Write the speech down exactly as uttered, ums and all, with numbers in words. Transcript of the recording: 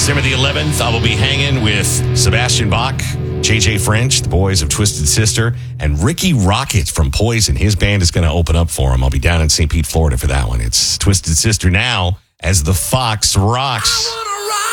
December the eleventh, I will be hanging with Sebastian Bach, J J French, the boys of Twisted Sister, and Ricky Rocket from Poison. His band is going to open up for him. I'll be down in Saint Pete, Florida for that one. It's Twisted Sister now as the Fox Rocks.